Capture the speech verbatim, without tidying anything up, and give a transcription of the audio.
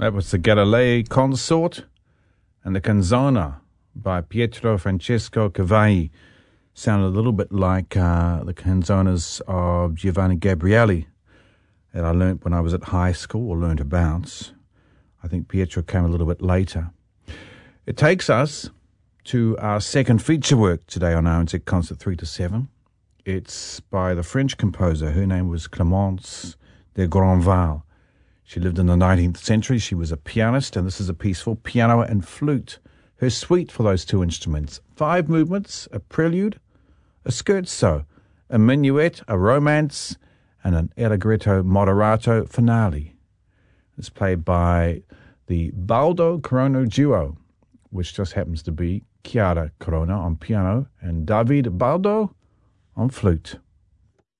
That was the Galilei Consort and the Canzona by Pietro Francesco Cavalli. Sounded a little bit like uh, the canzonas of Giovanni Gabrieli that I learnt when I was at high school, or learnt about. I think Pietro came a little bit later. It takes us to our second feature work today on R N Z Concert three to seven. It's by the French composer. Her name was Clémence de Grandval. She lived in the nineteenth century. She was a pianist, and this is a piece for piano and flute. Her suite for those two instruments. Five movements, a prelude, a scherzo, a minuet, a romance, and an allegretto moderato finale. It's played by the Baldo Corona duo, which just happens to be Chiara Corona on piano and David Baldo on flute.